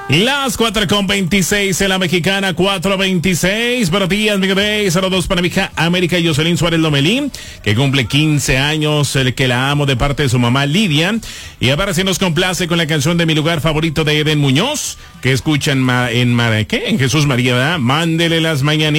Las 4:26 en la mexicana, 4:26. Buenos días, Miguel Bay. Saludos para mi hija América Jocelyn Suárez Lomelín, que cumple 15 años, el que la amo de parte de su mamá Lidia. Y ahora sí nos complace con la canción de mi lugar favorito de Eden Muñoz, que escuchan en Jesús María, ¿verdad? Mándele las mañanitas.